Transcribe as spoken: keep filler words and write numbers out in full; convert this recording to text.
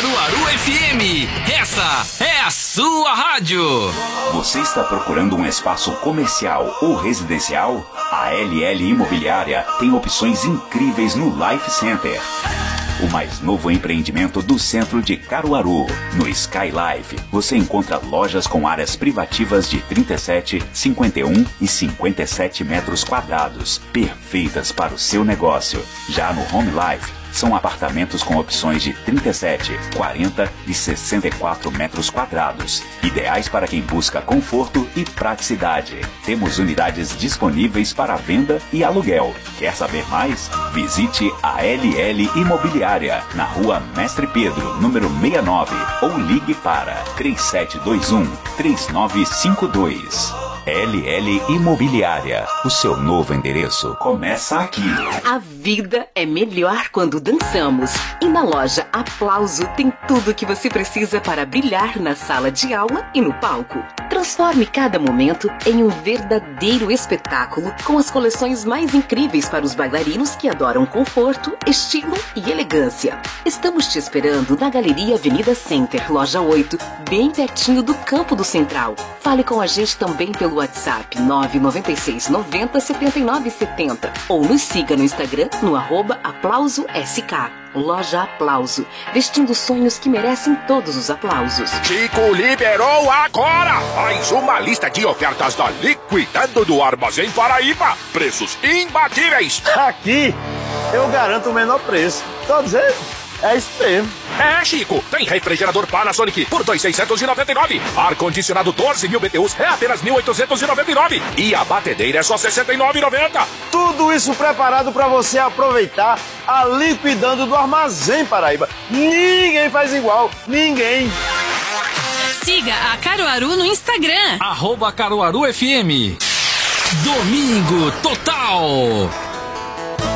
Caruaru F M. Essa é a sua rádio. Você está procurando um espaço comercial ou residencial? A L L Imobiliária tem opções incríveis no Life Center, o mais novo empreendimento do centro de Caruaru. No Sky Life, você encontra lojas com áreas privativas de trinta e sete, cinquenta e um e cinquenta e sete metros quadrados, perfeitas para o seu negócio. Já no Home Life, são apartamentos com opções de trinta e sete, quarenta e sessenta e quatro metros quadrados, ideais para quem busca conforto e praticidade. Temos unidades disponíveis para venda e aluguel. Quer saber mais? Visite a L L Imobiliária, na rua Mestre Pedro, número sessenta e nove, ou ligue para três sete dois um, três nove cinco dois. L L Imobiliária, o seu novo endereço começa aqui. A vida é melhor quando dançamos. E na loja Aplauso tem tudo o que você precisa para brilhar na sala de aula e no palco. Transforme cada momento em um verdadeiro espetáculo com as coleções mais incríveis para os bailarinos que adoram conforto, estilo e elegância. Estamos te esperando na Galeria Avenida Center, loja oito, bem pertinho do Campo do Central. Fale com a gente também pelo WhatsApp nove nove seis nove zero sete nove sete zero ou nos siga no Instagram no arroba Aplauso S K. Loja Aplauso, vestindo sonhos que merecem todos os aplausos. Chico liberou agora mais uma lista de ofertas da Liquidando do Armazém Paraíba. Preços imbatíveis. Aqui eu garanto o menor preço. Todos eles. É isso mesmo. É, Chico, tem refrigerador Panasonic por dois mil seiscentos e noventa e nove. Ar-condicionado doze mil B T Us é apenas mil oitocentos e noventa e nove. E a batedeira é só sessenta e nove reais e noventa centavos. Tudo isso preparado para você aproveitar a Liquidando do Armazém Paraíba. Ninguém faz igual, ninguém. Siga a Caruaru no Instagram. Arroba Caruaru F M. Domingo Total.